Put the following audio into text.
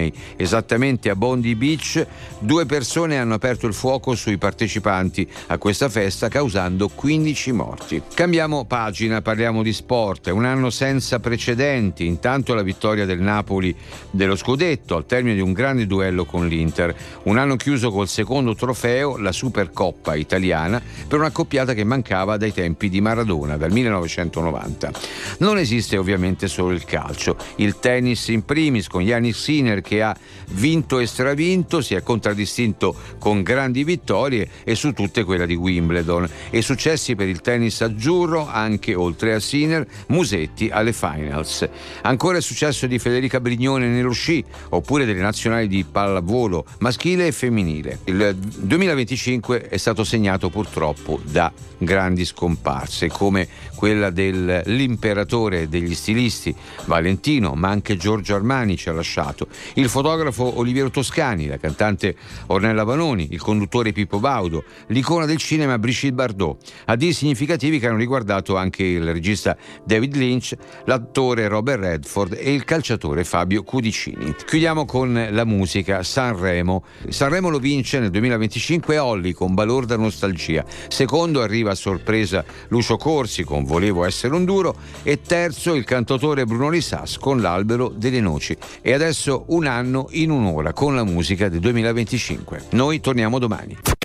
Sydney, esattamente a Bondi Beach, 2 persone hanno aperto il fuoco sui partecipanti a questa festa, causando 15 morti. Cambiamo pagina, parliamo di sport. È un anno senza precedenti. Intanto la vittoria del Napoli dello scudetto al termine di un grande duello con l'Inter. Un anno chiuso col secondo trofeo, la Supercoppa italiana, per una coppiata che mancava dai tempi di Maradona, dal 1990. Non esiste ovviamente solo il calcio. Il tennis in primis, con Jannik Sinner che ha vinto e stravinto, si è contraddistinto con grandi vittorie e su tutte quella di Wimbledon, e successi per il tennis azzurro anche, oltre a Sinner, Musetti alle finals. Ancora il successo di Federica Brignone nello sci, oppure delle nazionali di pallavolo maschile e femminile. Il 2025 è stato segnato purtroppo da grandi scomparse, come quella dell'imperatore degli stilisti Valentino, ma anche Giorgio Armani ci ha lasciato, il fotografo Oliviero Toscani, la cantante Ornella Vanoni, il conduttore Pippo Baudo, l'icona del cinema Brigitte Bardot. Addii significativi che hanno riguardato anche il regista David Lynch, l'attore Robert Redford e il calciatore Fabio Cudicini. Chiudiamo con la musica. Sanremo lo vince nel 2025 Olly con Balorda Nostalgia. Secondo arriva a sorpresa Lucio Corsi con Volevo essere un duro, e terzo il cantautore Bruno Risas con L'albero delle noci. E adesso Un anno in un'ora con la musica del 2025. Noi torniamo domani.